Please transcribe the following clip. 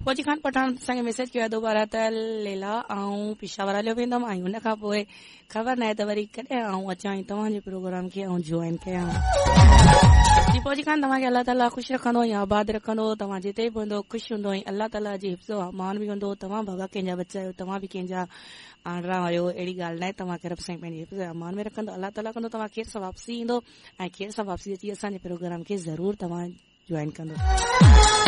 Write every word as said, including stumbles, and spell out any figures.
फौजी खान पठान संगे मैसेज किया दोबारा त लेला आऊं पिशावर हलियो वेंदमि ऐं हुन खां पोइ ख़बर नाहे त वरी कॾहिं आऊं अचां ऐं तव्हांजे प्रोग्राम खे आऊं जॉइन कयां। जी फौजी खान तव्हांखे अल्लाह ताला ख़ुशि रखंदो या आबाद रखंदो, तव्हां जिते बि हूंदो ख़ुशि हूंदो ऐं अल्लाह ताला जी हिफ़्ज़ो अमान बि हूंदो। तव्हां बाबा कंहिंजा बच्चा आहियो, तव्हां बि कंहिंजा आंडरा आहियो, अहिड़ी ॻाल्हि नाहे। तव्हांखे रब साईं पंहिंजी हिफ़्ज़ो अमान में रखंदो। अल्लाह ताला कंदो तव्हां केर सां वापसी ईंदो ऐं केर सां वापसी अची असांजे प्रोग्राम खे ज़रूर तव्हां जॉइन कंदो।